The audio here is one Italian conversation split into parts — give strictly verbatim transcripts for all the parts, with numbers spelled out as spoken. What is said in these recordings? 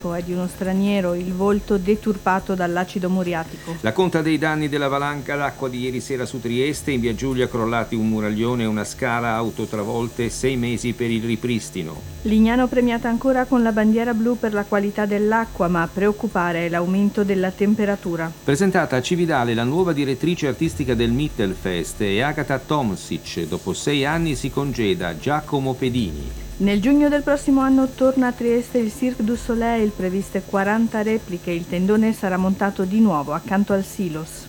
È di uno straniero il volto deturpato dall'acido muriatico. La conta dei danni della valanga d'acqua di ieri sera su Trieste, in via Giulia crollati un muraglione e una scala, auto travolte, sei mesi per il ripristino. Lignano premiata ancora con la bandiera blu per la qualità dell'acqua, ma a preoccupare è l'aumento della temperatura. Presentata a Cividale la nuova direttrice artistica del Mittelfest e Agata Tomsic, dopo sei anni si congeda Giacomo Pedini. Nel giugno del prossimo anno torna a Trieste il Cirque du Soleil, previste quaranta repliche, il tendone sarà montato di nuovo accanto al Silos.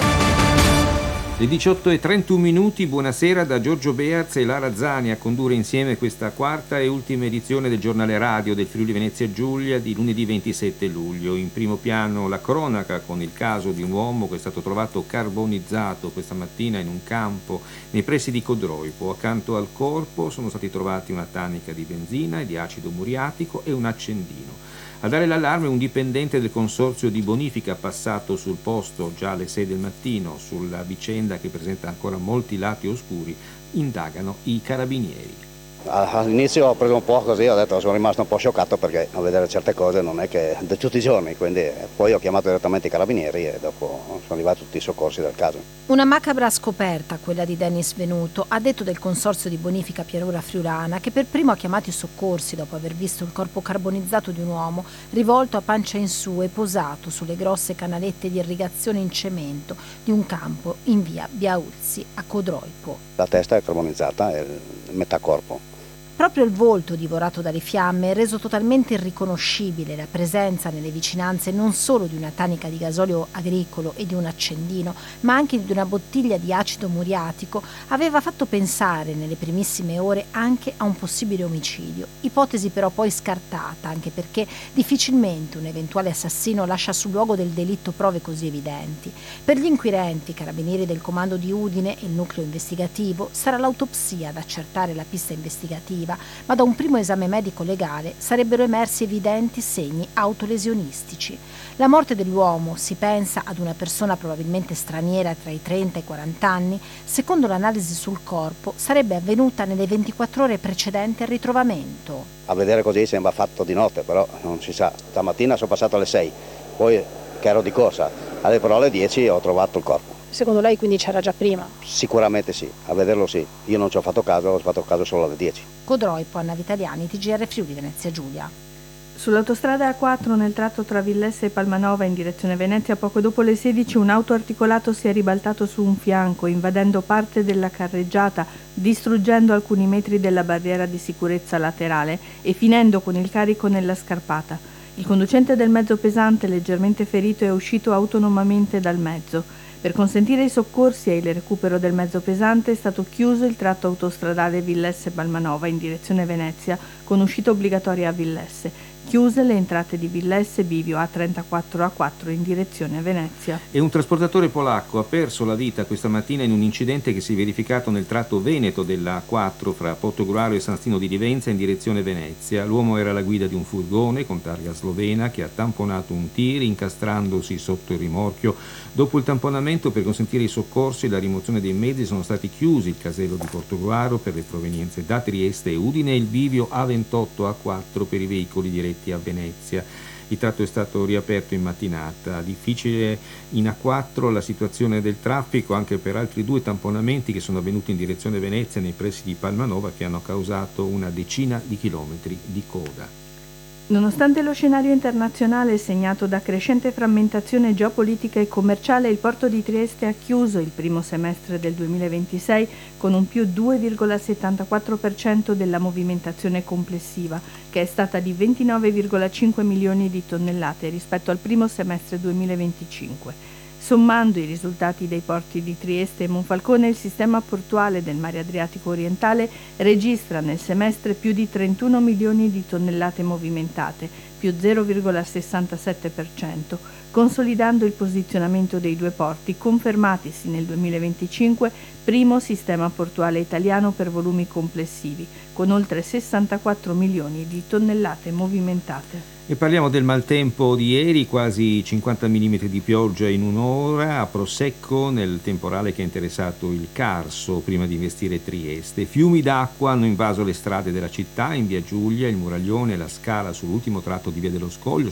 Le diciotto e trentuno minuti, buonasera da Giorgio Bearz e Lara Zani a condurre insieme questa quarta e ultima edizione del giornale radio del Friuli Venezia Giulia di lunedì ventisette luglio. In primo piano la cronaca con il caso di un uomo che è stato trovato carbonizzato questa mattina in un campo nei pressi di Codroipo. Accanto al corpo sono stati trovati una tanica di benzina e di acido muriatico e un accendino. A dare l'allarme un dipendente del consorzio di bonifica passato sul posto già alle sei del mattino. Sulla vicenda, che presenta ancora molti lati oscuri, indagano i carabinieri. All'inizio ho preso un po' così, ho detto, sono rimasto un po' scioccato perché a vedere certe cose non è che da tutti i giorni, quindi poi ho chiamato direttamente i carabinieri e dopo sono arrivati tutti i soccorsi del caso. Una macabra scoperta, quella di Dennis Venuto, addetto del consorzio di bonifica Pianura Friulana, che per primo ha chiamato i soccorsi dopo aver visto il corpo carbonizzato di un uomo rivolto a pancia in su e posato sulle grosse canalette di irrigazione in cemento di un campo in via Biauzzi a Codroipo. La testa è carbonizzata e metà corpo. Proprio il volto divorato dalle fiamme ha reso totalmente irriconoscibile la presenza nelle vicinanze non solo di una tanica di gasolio agricolo e di un accendino, ma anche di una bottiglia di acido muriatico. Aveva fatto pensare nelle primissime ore anche a un possibile omicidio, ipotesi però poi scartata, anche perché difficilmente un eventuale assassino lascia sul luogo del delitto prove così evidenti. Per gli inquirenti, carabinieri del comando di Udine e il nucleo investigativo, sarà l'autopsia ad accertare la pista investigativa, ma da un primo esame medico legale sarebbero emersi evidenti segni autolesionistici. La morte dell'uomo, si pensa ad una persona probabilmente straniera tra i trenta e i quaranta anni, secondo l'analisi sul corpo sarebbe avvenuta nelle ventiquattro ore precedenti al ritrovamento. A vedere così sembra fatto di notte, però non si sa. Stamattina sono passato alle sei, poi che ero di corsa, alle però alle dieci ho trovato il corpo. Secondo lei quindi c'era già prima? Sicuramente sì, a vederlo sì. Io non ci ho fatto caso, ho fatto caso solo alle dieci. Codroipo, Anna Vitaliani, T G R Friuli Venezia Giulia. Sull'autostrada A quattro nel tratto tra Villesse e Palmanova in direzione Venezia, poco dopo le sedici un auto articolato si è ribaltato su un fianco, invadendo parte della carreggiata, distruggendo alcuni metri della barriera di sicurezza laterale e finendo con il carico nella scarpata. Il conducente del mezzo pesante, leggermente ferito, è uscito autonomamente dal mezzo. Per consentire i soccorsi e il recupero del mezzo pesante è stato chiuso il tratto autostradale Villesse-Palmanova in direzione Venezia con uscita obbligatoria a Villesse. Chiuse le entrate di Villesse, Bivio A trentaquattro A quattro in direzione Venezia. E un trasportatore polacco ha perso la vita questa mattina in un incidente che si è verificato nel tratto veneto della A quattro fra Portogruaro e San Stino di Livenza in direzione Venezia. L'uomo era alla guida di un furgone con targa slovena che ha tamponato un tir incastrandosi sotto il rimorchio. Dopo il tamponamento, per consentire i soccorsi e la rimozione dei mezzi, sono stati chiusi il casello di Portogruaro per le provenienze da Trieste e Udine e il bivio A ventotto A quattro per i veicoli diretti a Venezia. Il tratto è stato riaperto in mattinata. Difficile in A quattro la situazione del traffico anche per altri due tamponamenti che sono avvenuti in direzione Venezia nei pressi di Palmanova, che hanno causato una decina di chilometri di coda. Nonostante lo scenario internazionale segnato da crescente frammentazione geopolitica e commerciale, il porto di Trieste ha chiuso il primo semestre del duemilaventisei con un più due virgola settantaquattro per cento della movimentazione complessiva, che è stata di ventinove virgola cinque milioni di tonnellate rispetto al primo semestre duemilaventicinque. Sommando i risultati dei porti di Trieste e Monfalcone, il sistema portuale del Mare Adriatico orientale registra nel semestre più di trentuno milioni di tonnellate movimentate, più zero virgola sessantasette per cento, consolidando il posizionamento dei due porti, confermatisi nel duemilaventicinque primo sistema portuale italiano per volumi complessivi, con oltre sessantaquattro milioni di tonnellate movimentate. E parliamo del maltempo di ieri, quasi cinquanta millimetri di pioggia in un'ora a Prosecco nel temporale che ha interessato il Carso prima di investire Trieste. Fiumi d'acqua hanno invaso le strade della città, in via Giulia, il Muraglione e la Scala sull'ultimo tratto di via dello Scoglio